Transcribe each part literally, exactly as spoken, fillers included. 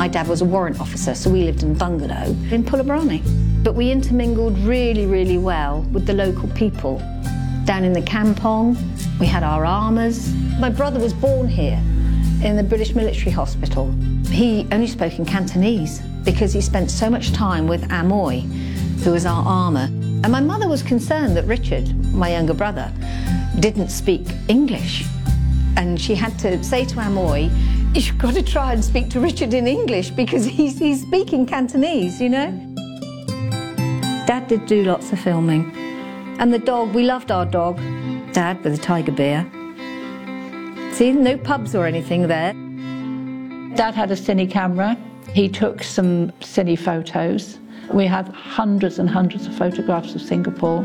My dad was a warrant officer, so we lived in a bungalow in Pullabrani. But we intermingled really, really well with the local people. Down in the Kampong, we had our armours. My brother was born here in the British Military Hospital. He only spoke in Cantonese because he spent so much time with Amoy, who was our armour. And my mother was concerned that Richard, my younger brother, didn't speak English. And she had to say to Amoy, you've got to try and speak to Richard in English because he's, he's speaking Cantonese, you know? Dad did do lots of filming. And the dog, we loved our dog. Dad with a tiger bear. See, no pubs or anything there. Dad had a cine camera. He took some cine photos. We had hundreds and hundreds of photographs of Singapore.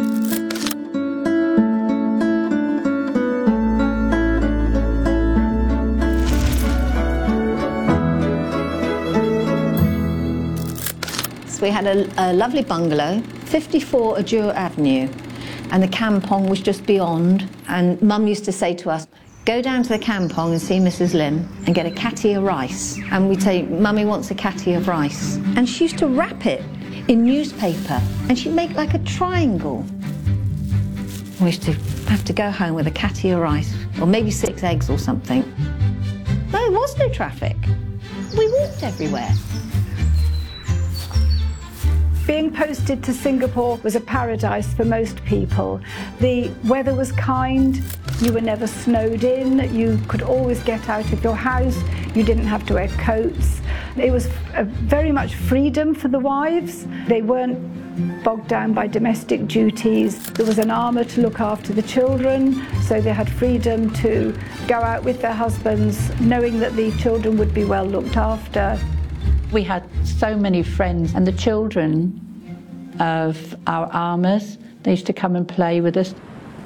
So we had a, a lovely bungalow, fifty-four Azure Avenue, and the Kampong was just beyond. And Mum used to say to us, go down to the Kampong and see Missus Lim and get a catty of rice. And we'd say, Mummy wants a catty of rice. And she used to wrap it in newspaper and she'd make like a triangle. We used to have to go home with a catty of rice, or maybe six eggs or something. No, there was no traffic. We walked everywhere. Being posted to Singapore was a paradise for most people. The weather was kind, you were never snowed in, you could always get out of your house, you didn't have to wear coats. It was a very much freedom for the wives. They weren't bogged down by domestic duties. There was an armour to look after the children, so they had freedom to go out with their husbands, knowing that the children would be well looked after. We had so many friends, and the children of our armours, they used to come and play with us.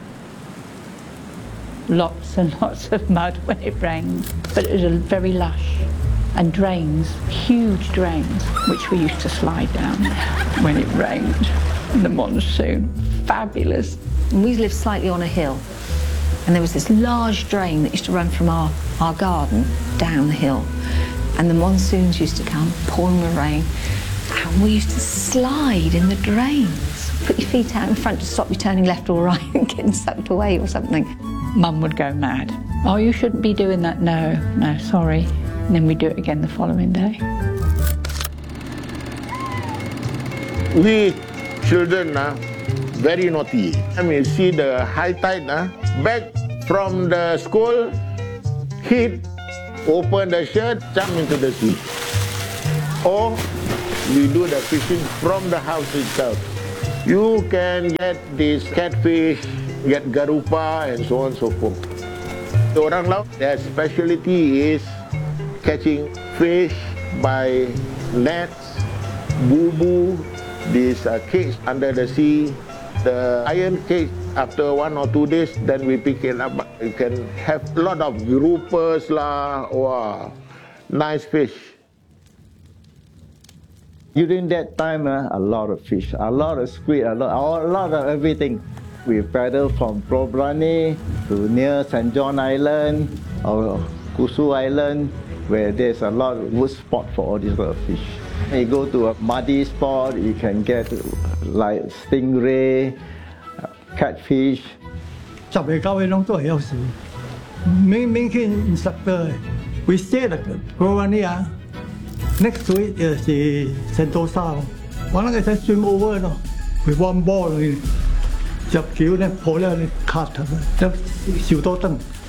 Lots and lots of mud when it rained, but it was very lush. And drains, huge drains, which we used to slide down when it rained in the monsoon. Fabulous. And we lived slightly on a hill, and there was this large drain that used to run from our, our garden down the hill. And the monsoons used to come, pouring the rain, and we used to slide in the drains. Put your feet out in front to stop you turning left or right and getting sucked away or something. Mum would go mad. Oh, you shouldn't be doing that. No, no, sorry. And then we'd do it again the following day. We children are very naughty. I mean, see the high tide, uh, back from the school, hit, open the shirt, jump into the sea. Or we do the fishing from the house itself. You can get this catfish, get garupa, and so on and so forth. The orang laut, their specialty is catching fish by nets, bubu, this uh, cage under the sea. The iron cage, after one or two days, then we pick it up. You can have a lot of groupers lah, wow, nice fish. During that time, uh, a lot of fish, a lot of squid, a lot, a lot of everything. We paddle from Pullabrani to near Saint John Island or Kusu Island, where there's a lot of good spot for all these little fish. You go to a muddy spot, you can get like stingray, catfish. 十個九位攏都係有事，明明去 instructor。We stay at Pullabrani啊 ，next to it 是 Sentosa 咯。我那個睇 swim over 咯 ，with one ball 入橋咧破咧 cut 咁，就少多燈。